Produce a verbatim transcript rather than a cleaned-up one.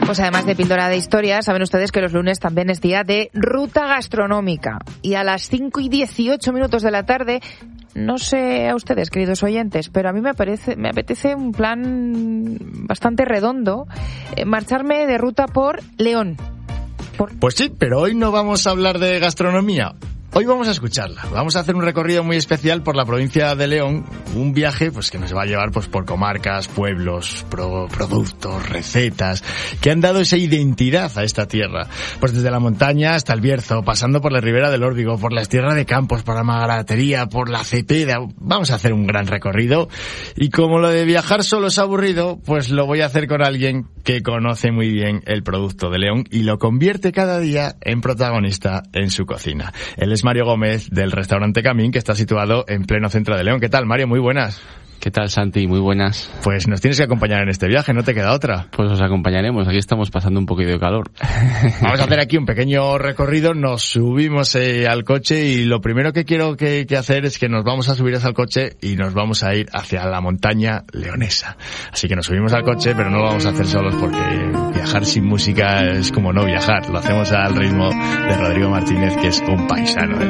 Pues además de píldora de historia, saben ustedes que los lunes también es día de ruta gastronómica. Y a las cinco y dieciocho minutos de la tarde, no sé a ustedes, queridos oyentes, pero a mí me parece, me apetece un plan bastante redondo, eh, marcharme de ruta por León. Por... Pues sí, pero hoy no vamos a hablar de gastronomía. Hoy vamos a escucharla. Vamos a hacer un recorrido muy especial por la provincia de León, un viaje pues que nos va a llevar pues por comarcas, pueblos, pro, productos, recetas que han dado esa identidad a esta tierra. Pues desde la montaña hasta el Bierzo, pasando por la Ribera del Órbigo, por las tierras de Campos, por la Magaratería, por la Cepeda. Vamos a hacer un gran recorrido y como lo de viajar solo es aburrido, pues lo voy a hacer con alguien que conoce muy bien el producto de León y lo convierte cada día en protagonista en su cocina. Él es Mario Gómez, del restaurante Camín, que está situado en pleno centro de León. ¿Qué tal, Mario? Muy buenas. ¿Qué tal, Santi? Muy buenas. Pues nos tienes que acompañar en este viaje, no te queda otra. Pues os acompañaremos, aquí estamos pasando un poquito de calor. Vamos a hacer aquí un pequeño recorrido, nos subimos eh, al coche y lo primero que quiero que, que hacer es que nos vamos a subir al coche y nos vamos a ir hacia la montaña leonesa. Así que nos subimos al coche, pero no lo vamos a hacer solos porque viajar sin música es como no viajar. Lo hacemos al ritmo de Rodrigo Martínez, que es un paisano.